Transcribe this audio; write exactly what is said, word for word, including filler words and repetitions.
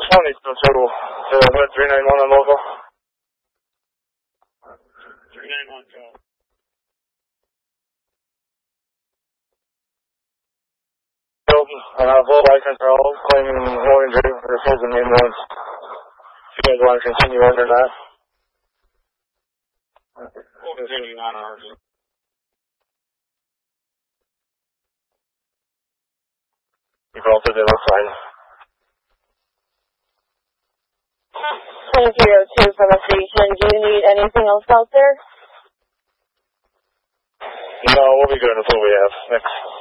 County still total. So, what, three nine one on local? three nine one, go. Uh, full license control, claiming no injury, refusing the ambulance. If you guys want to continue under that. We'll continue on ours. You both did it fine. ten zero two from the station. Do you need anything else out there? No, we'll be good with what we have. Next.